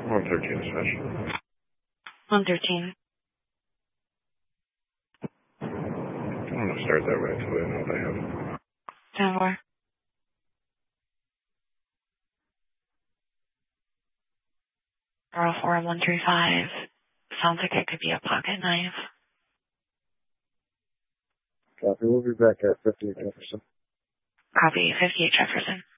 113 special. 113. I'm going to start that right until they know they have it. 10-4. Earl 4135. Sounds like it could be a pocket knife. Copy. We'll be back at 58 Jefferson. Copy, 58 Jefferson.